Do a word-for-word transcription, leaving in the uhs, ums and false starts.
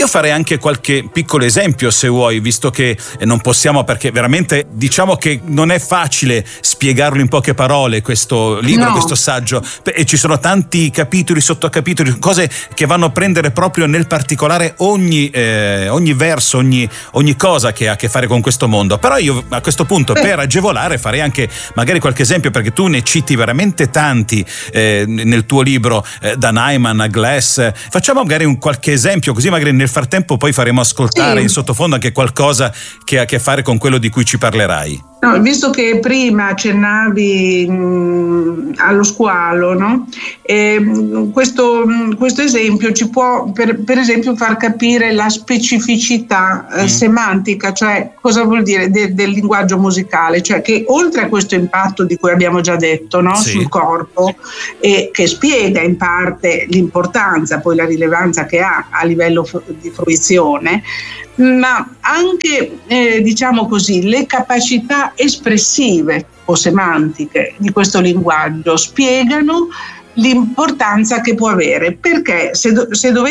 io farei anche qualche piccolo esempio, se vuoi, visto che non possiamo, perché veramente diciamo che non è facile spiegarlo in poche parole questo libro, no. questo saggio, e ci sono tanti capitoli, sottocapitoli, cose che vanno a prendere proprio nel particolare ogni, eh, ogni verso, ogni, ogni cosa che ha a che fare con questo mondo. Però io a questo punto, Beh. per agevolare, farei anche magari qualche esempio, perché tu ne citi veramente tanti eh, nel tuo libro, eh, da Naiman a Glass. Facciamo magari un qualche esempio, così magari nel frattempo poi faremo ascoltare sì. in sottofondo anche qualcosa che ha a che fare con quello di cui ci parlerai. No, visto che prima accennavi mh, allo squalo, no? E, mh, questo, mh, questo esempio ci può per, per esempio far capire la specificità eh, mm. semantica, cioè cosa vuol dire de, del linguaggio musicale, cioè che oltre a questo impatto di cui abbiamo già detto, no? sì. sul corpo, e che spiega in parte l'importanza, poi la rilevanza che ha a livello fru- di fruizione, ma anche eh, diciamo così le capacità espressive o semantiche di questo linguaggio spiegano l'importanza che può avere, perché se, do- se dovessimo